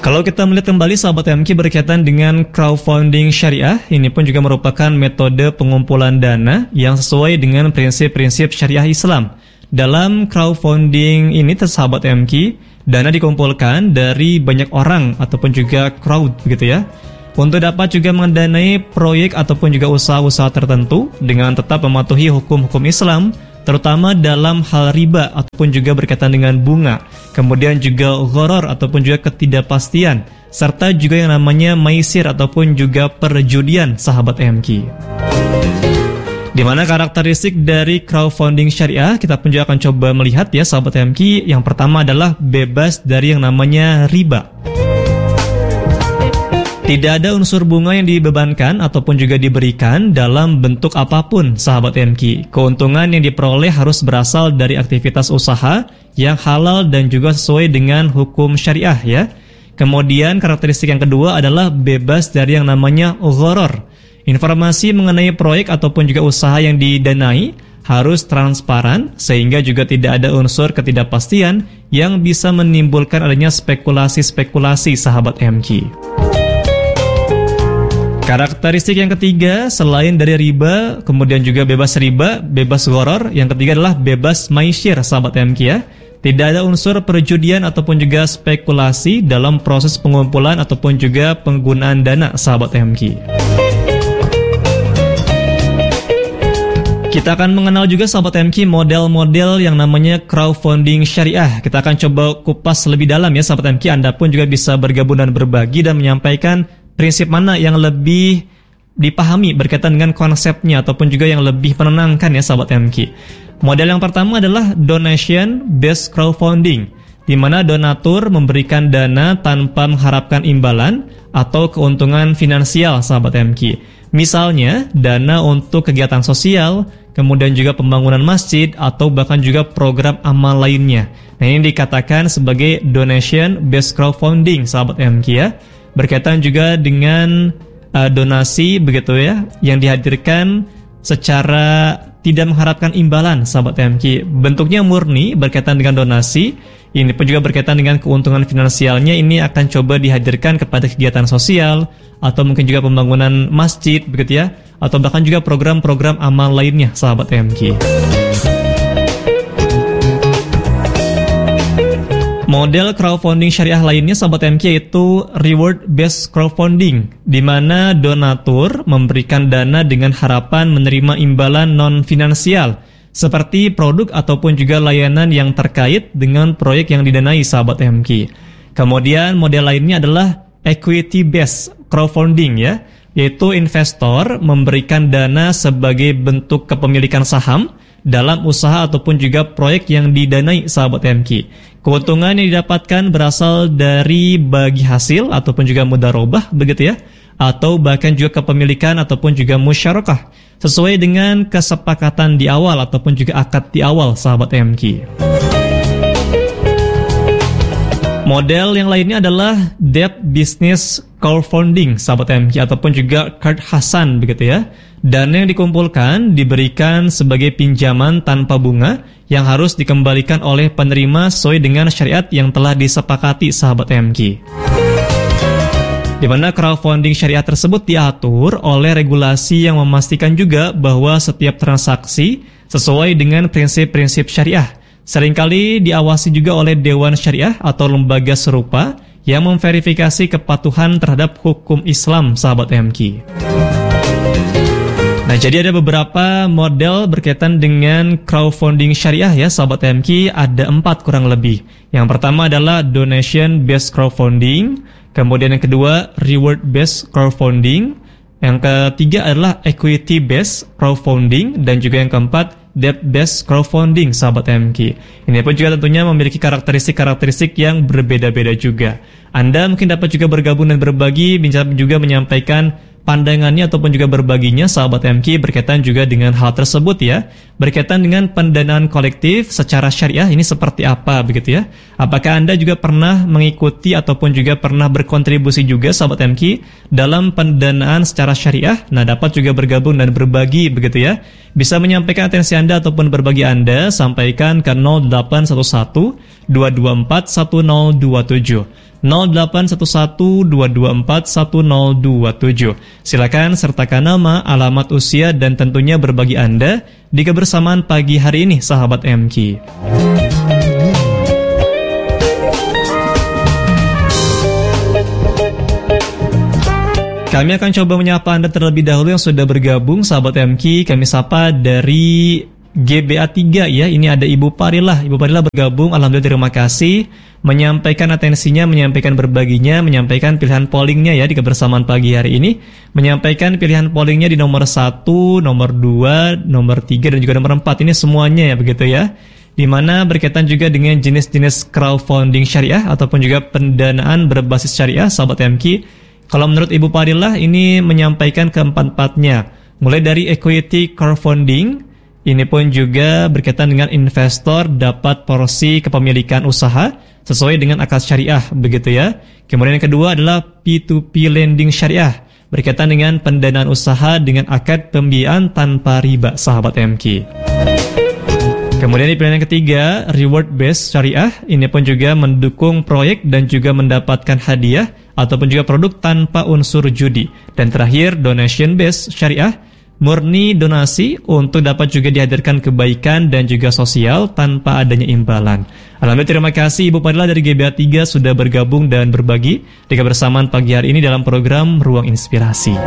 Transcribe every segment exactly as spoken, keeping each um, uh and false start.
Kalau kita melihat kembali sahabat M Q berkaitan dengan crowdfunding syariah, ini pun juga merupakan metode pengumpulan dana yang sesuai dengan prinsip-prinsip syariah Islam. Dalam crowdfunding ini sahabat M Q, dana dikumpulkan dari banyak orang ataupun juga crowd begitu ya, untuk dapat juga mendanai proyek ataupun juga usaha-usaha tertentu dengan tetap mematuhi hukum-hukum Islam, terutama dalam hal riba ataupun juga berkaitan dengan bunga, kemudian juga gharar ataupun juga ketidakpastian, serta juga yang namanya maisir ataupun juga perjudian sahabat M Q. Di mana karakteristik dari crowdfunding syariah kita pun juga akan coba melihat ya sahabat M Q. Yang pertama adalah bebas dari yang namanya riba. Tidak ada unsur bunga yang dibebankan ataupun juga diberikan dalam bentuk apapun sahabat M Q. Keuntungan yang diperoleh harus berasal dari aktivitas usaha yang halal dan juga sesuai dengan hukum syariah ya. Kemudian karakteristik yang kedua adalah bebas dari yang namanya gharar. Informasi mengenai proyek ataupun juga usaha yang didanai harus transparan sehingga juga tidak ada unsur ketidakpastian yang bisa menimbulkan adanya spekulasi-spekulasi sahabat M Q. Karakteristik yang ketiga, selain dari riba, kemudian juga bebas riba, bebas gharar, yang ketiga adalah bebas maisir, sahabat M Q ya. Tidak ada unsur perjudian ataupun juga spekulasi dalam proses pengumpulan ataupun juga penggunaan dana, sahabat M Q. Kita akan mengenal juga sahabat M Q model-model yang namanya crowdfunding syariah. Kita akan coba kupas lebih dalam ya sahabat M Q. Anda pun juga bisa bergabung dan berbagi dan menyampaikan prinsip mana yang lebih dipahami berkaitan dengan konsepnya ataupun juga yang lebih menenangkan ya sahabat M Q. Model yang pertama adalah donation based crowdfunding, di mana donatur memberikan dana tanpa mengharapkan imbalan atau keuntungan finansial sahabat M Q. Misalnya dana untuk kegiatan sosial, kemudian juga pembangunan masjid atau bahkan juga program amal lainnya. Nah, ini dikatakan sebagai donation based crowdfunding sahabat M Q ya. Berkaitan juga dengan uh, donasi begitu ya, yang dihadirkan secara tidak mengharapkan imbalan sahabat M Q. Bentuknya murni berkaitan dengan donasi. Ini pun juga berkaitan dengan keuntungan finansialnya. Ini akan coba dihadirkan kepada kegiatan sosial atau mungkin juga pembangunan masjid begitu ya, atau bahkan juga program-program amal lainnya sahabat M Q. Model crowdfunding syariah lainnya sahabat M Q yaitu reward based crowdfunding, di mana donatur memberikan dana dengan harapan menerima imbalan non finansial seperti produk ataupun juga layanan yang terkait dengan proyek yang didanai sahabat M Q. Kemudian model lainnya adalah equity based crowdfunding ya, yaitu investor memberikan dana sebagai bentuk kepemilikan saham dalam usaha ataupun juga proyek yang didanai sahabat M Q. Keuntungan yang didapatkan berasal dari bagi hasil ataupun juga mudharabah begitu ya, atau bahkan juga kepemilikan ataupun juga musyarakah sesuai dengan kesepakatan di awal ataupun juga akad di awal sahabat M Q. Model yang lainnya adalah debt business crowdfunding sahabat M Q ataupun juga Qard Hasan begitu ya. Dana yang dikumpulkan diberikan sebagai pinjaman tanpa bunga yang harus dikembalikan oleh penerima sesuai dengan syariat yang telah disepakati sahabat M Q. Di mana crowdfunding syariah tersebut diatur oleh regulasi yang memastikan juga bahwa setiap transaksi sesuai dengan prinsip-prinsip syariah. Seringkali diawasi juga oleh Dewan Syariah atau lembaga serupa yang memverifikasi kepatuhan terhadap hukum Islam sahabat M Q. Nah, jadi ada beberapa model berkaitan dengan crowdfunding syariah ya sahabat M Q, ada empat kurang lebih. Yang pertama adalah donation based crowdfunding, kemudian yang kedua reward based crowdfunding, yang ketiga adalah equity based crowdfunding, dan juga yang keempat debt based crowdfunding sahabat M Q. Ini pun juga tentunya memiliki karakteristik-karakteristik yang berbeda-beda juga. Anda mungkin dapat juga bergabung dan berbagi, bisa juga menyampaikan pandangannya ataupun juga berbaginya sahabat M Q berkaitan juga dengan hal tersebut ya, berkaitan dengan pendanaan kolektif secara syariah ini seperti apa begitu ya. Apakah Anda juga pernah mengikuti ataupun juga pernah berkontribusi juga sahabat M Q dalam pendanaan secara syariah? Nah, dapat juga bergabung dan berbagi begitu ya. Bisa menyampaikan atensi Anda ataupun berbagi Anda, sampaikan ke nol delapan satu satu dua dua empat satu nol dua tujuh. nol delapan satu satu dua dua empat satu nol dua tujuh. Silakan sertakan nama, alamat, usia, dan tentunya berbagi Anda di kebersamaan pagi hari ini, sahabat M Q. Kami akan coba menyapa Anda terlebih dahulu yang sudah bergabung, sahabat M Q. Kami sapa dari G B A tiga ya. Ini ada Ibu Parilah. Ibu Parilah bergabung, alhamdulillah terima kasih. Menyampaikan atensinya, menyampaikan berbaginya, menyampaikan pilihan pollingnya ya di kebersamaan pagi hari ini. Menyampaikan pilihan pollingnya di nomor satu, nomor dua, nomor tiga, dan juga nomor empat. Ini semuanya ya begitu ya. Di mana berkaitan juga dengan jenis-jenis crowdfunding syariah ataupun juga pendanaan berbasis syariah, sahabat M Q. Kalau menurut Ibu Parilah ini menyampaikan keempat-empatnya. Mulai dari equity crowdfunding, ini pun juga berkaitan dengan investor dapat porsi kepemilikan usaha sesuai dengan akad syariah, begitu ya. Kemudian yang kedua adalah P to P lending syariah, berkaitan dengan pendanaan usaha dengan akad pembiayaan tanpa riba, sahabat M Q. Kemudian di pilihan yang ketiga, reward based syariah, ini pun juga mendukung proyek dan juga mendapatkan hadiah ataupun juga produk tanpa unsur judi. Dan terakhir, donation based syariah, murni donasi untuk dapat juga dihadirkan kebaikan dan juga sosial tanpa adanya imbalan. Alhamdulillah terima kasih Ibu Parilah dari G B A tiga sudah bergabung dan berbagi di kebersamaan pagi hari ini dalam program Ruang Inspirasi.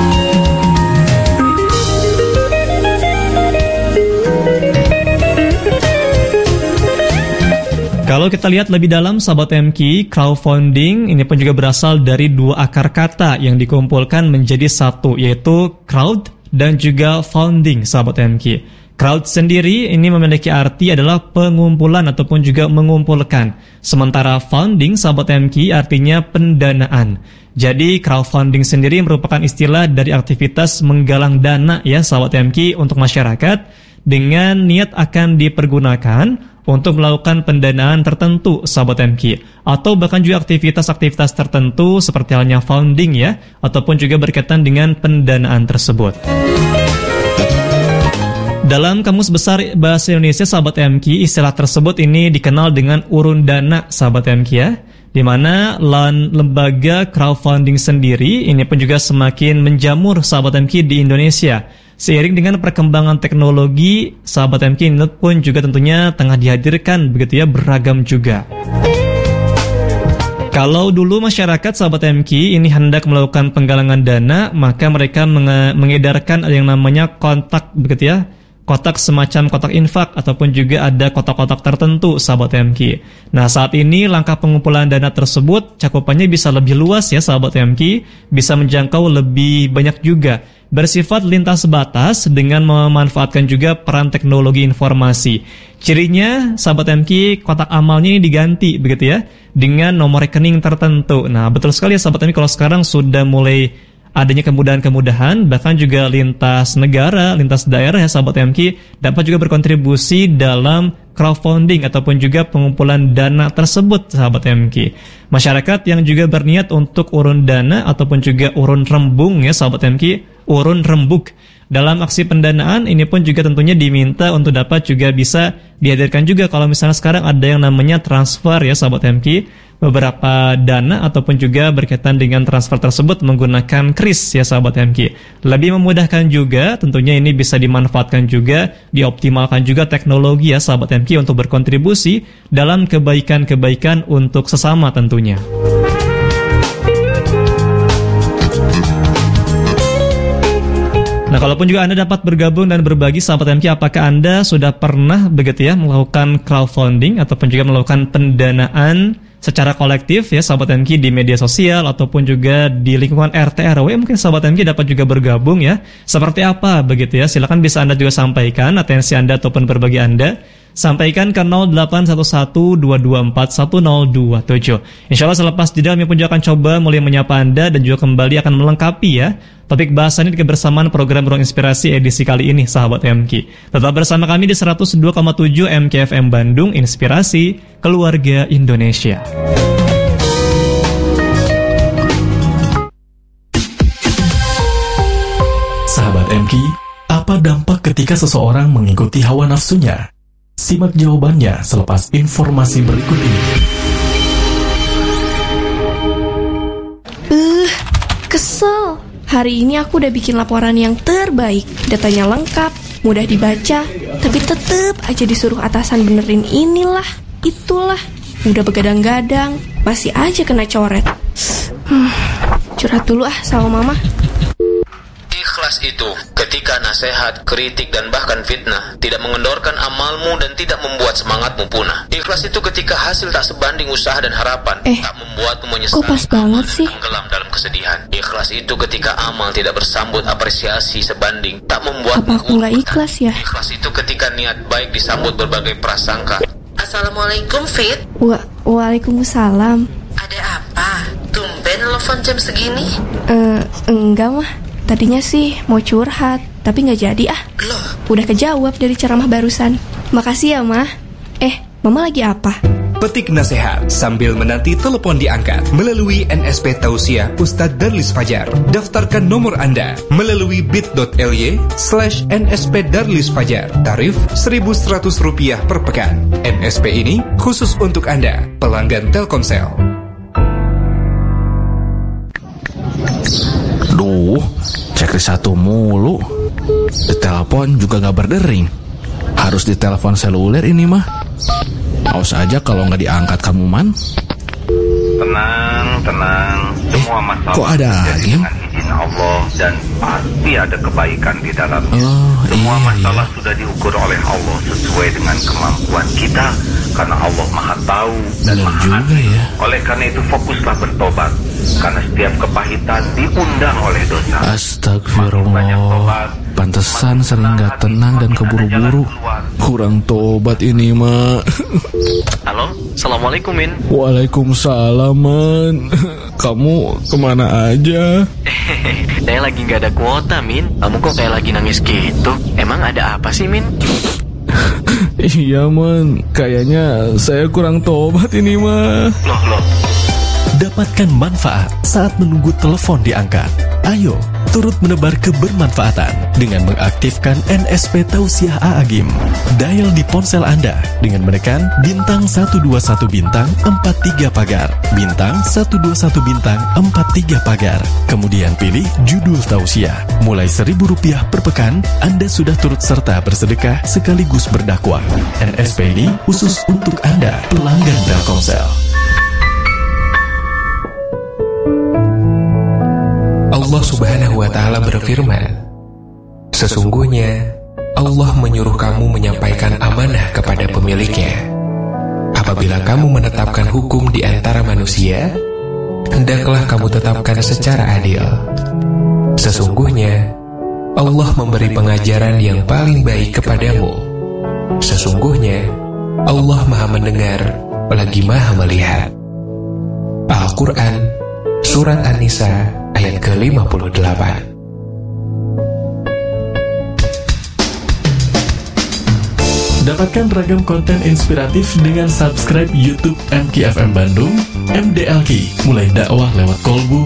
Kalau kita lihat lebih dalam, sahabat M Q, crowdfunding ini pun juga berasal dari dua akar kata yang dikumpulkan menjadi satu, yaitu crowd dan juga founding, sahabat M Q. Crowd sendiri ini memiliki arti adalah pengumpulan ataupun juga mengumpulkan. Sementara founding, sahabat M Q, artinya pendanaan. Jadi crowdfunding sendiri merupakan istilah dari aktivitas menggalang dana ya, sahabat M Q, untuk masyarakat dengan niat akan dipergunakan untuk melakukan pendanaan tertentu, sahabat M Q, atau bahkan juga aktivitas-aktivitas tertentu seperti halnya founding ya, ataupun juga berkaitan dengan pendanaan tersebut. Dalam Kamus Besar Bahasa Indonesia, sahabat M Q, istilah tersebut ini dikenal dengan urun dana, sahabat M Q ya, di mana lembaga crowdfunding sendiri ini pun juga semakin menjamur, sahabat M Q, di Indonesia. Seiring dengan perkembangan teknologi, sahabat M Q, ini pun juga tentunya tengah dihadirkan begitu ya, beragam juga. Kalau dulu masyarakat, sahabat M Q, ini hendak melakukan penggalangan dana, maka mereka menge- mengedarkan yang namanya kontak begitu ya, kotak semacam kotak infak ataupun juga ada kotak-kotak tertentu, sahabat M Q. Nah, saat ini langkah pengumpulan dana tersebut cakupannya bisa lebih luas ya, sahabat M Q, bisa menjangkau lebih banyak juga. Bersifat lintas batas dengan memanfaatkan juga peran teknologi informasi. Cirinya, sahabat M Q, kotak amalnya ini diganti begitu ya, dengan nomor rekening tertentu. Nah, betul sekali ya, sahabat M Q, kalau sekarang sudah mulai adanya kemudahan-kemudahan, bahkan juga lintas negara, lintas daerah ya, sahabat M Q, dapat juga berkontribusi dalam crowdfunding ataupun juga pengumpulan dana tersebut, sahabat M Q. Masyarakat yang juga berniat untuk urun dana ataupun juga urun rembung ya, sahabat M Q, urun rembuk dalam aksi pendanaan ini pun juga tentunya diminta untuk dapat juga bisa dihadirkan juga kalau misalnya sekarang ada yang namanya transfer ya, sahabat M Q, beberapa dana ataupun juga berkaitan dengan transfer tersebut menggunakan kris ya, sahabat M Q. Lebih memudahkan juga, tentunya ini bisa dimanfaatkan juga, dioptimalkan juga teknologi ya, sahabat M Q, untuk berkontribusi dalam kebaikan-kebaikan untuk sesama tentunya. Nah, kalaupun juga Anda dapat bergabung dan berbagi, sahabat M Q, apakah Anda sudah pernah begitu ya melakukan crowdfunding ataupun juga melakukan pendanaan secara kolektif ya, sahabat M Q, di media sosial ataupun juga di lingkungan R T R W? Mungkin sahabat M Q dapat juga bergabung ya. Seperti apa begitu ya? Silakan bisa Anda juga sampaikan atensi Anda ataupun berbagi Anda. Sampaikan ke nol delapan satu satu dua dua empat satu nol dua tujuh. Insyaallah selepas jeda kami pun juga akan coba mulai menyapa Anda dan juga kembali akan melengkapi ya topik bahasan ini kebersamaan program Ruang Inspirasi edisi kali ini, sahabat M Q. Tetap bersama kami di seratus dua koma tujuh M K F M Bandung, Inspirasi Keluarga Indonesia. Sahabat M Q, apa dampak ketika seseorang mengikuti hawa nafsunya? Simak jawabannya selepas informasi berikut ini. Uh, kesel. Hari ini aku udah bikin laporan yang terbaik. Datanya lengkap, mudah dibaca, tapi tetep aja disuruh atasan benerin inilah, itulah. Udah begadang-gadang, masih aja kena coret. Hmm, curhat dulu ah sama mama. Ikhlas itu ketika nasihat, kritik, dan bahkan fitnah tidak mengendorkan amalmu dan tidak membuat semangatmu punah. Ikhlas itu ketika hasil tak sebanding usaha dan harapan, eh, tak membuatmu menyesal, kok pas banget sih? tenggelam dalam kesedihan. Ikhlas itu ketika amal tidak bersambut apresiasi sebanding, tak membuat apa aku nggak ikhlas ya? Ikhlas itu ketika niat baik disambut berbagai prasangka. Assalamualaikum, Fit. Wa Waalaikumsalam. Ada apa? Tumben telepon jam segini? Eh, enggak mah. Tadinya sih mau curhat, tapi nggak jadi ah. Loh? Udah kejawab dari ceramah barusan. Makasih ya, Mah. Eh, Mama lagi apa? Petik nasihat sambil menanti telepon diangkat melalui N S P Tausiah Ustadz Darlis Fajar. Daftarkan nomor Anda melalui bit.ly slash nsp Darlis Fajar. Tarif seribu seratus rupiah per pekan. N S P ini khusus untuk Anda, pelanggan Telkomsel. Duh, checklist satu mulu. Ditelepon juga gak berdering. Harus ditelepon seluler ini mah. Awas aja kalau gak diangkat kamu, Man. Tenang, tenang. Semua masalah kok ada terjadi lagi? dengan izin Allah dan pasti ada kebaikan di dalamnya. Oh, Semua iya, masalah iya. sudah diukur oleh Allah sesuai dengan kemampuan kita, karena Allah Maha Tahu dan Benar Maha juga Adil. ya. Oleh karena itu fokuslah bertobat, karena setiap kepahitan diundang oleh dosa. Banyak Astagfirullah. tobat. Pantesan sering gak tenang dan keburu-buru. Kurang tobat ini, Ma. Halo, Assalamualaikum, Min. Waalaikumsalam, Man. Kamu kemana aja? Saya lagi gak ada kuota, Min. Kamu kok kayak lagi nangis gitu? Emang ada apa sih, Min? Iya, Man. Kayaknya saya kurang tobat ini, Ma. Loh, loh. Dapatkan manfaat saat menunggu telepon diangkat. Ayo, turut menebar kebermanfaatan dengan mengaktifkan N S P Tausiah A'agim. Dial di ponsel Anda dengan menekan bintang satu dua satu bintang empat tiga pagar, bintang satu dua satu bintang empat tiga pagar. Kemudian pilih judul Tausiah. Mulai seribu rupiah per pekan, Anda sudah turut serta bersedekah sekaligus berdakwah. N S P ini khusus untuk Anda, pelanggan Telkomsel. Allah Subhanahu wa Ta'ala berfirman, sesungguhnya Allah menyuruh kamu menyampaikan amanah kepada pemiliknya. Apabila kamu menetapkan hukum di antara manusia, hendaklah kamu tetapkan secara adil. Sesungguhnya Allah memberi pengajaran yang paling baik kepadamu. Sesungguhnya Allah Maha Mendengar lagi Maha Melihat. Al-Quran Surat An-Nisa ayat ke lima puluh delapan. Dapatkan ragam konten inspiratif dengan subscribe YouTube M K F M Bandung, M D L K, mulai dakwah lewat kolbu,